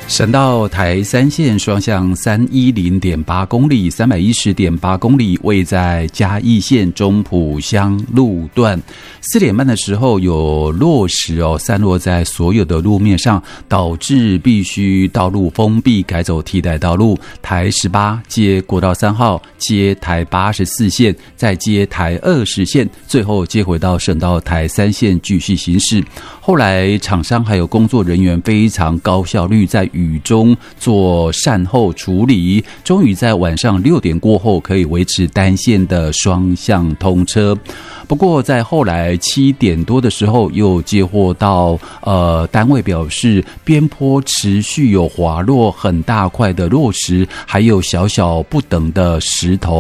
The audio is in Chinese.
省道台三线双向310.8公里、310.8公里，位在嘉义县中埔乡路段。4点半的时候有落石散落在所有的路面上，导致必须道路封闭，改走替代道路。台18接国道3号，接台84线，再接台20线，最后接回到省道台3线继续行驶。后来厂商还有工作人员非常高效率，在雨中做善后处理，终于在晚上6点过后可以维持单线的双向通车。不过在后来7点多的时候，又接获到单位表示边坡持续有滑落很大块的落石，还有小小不等的石头。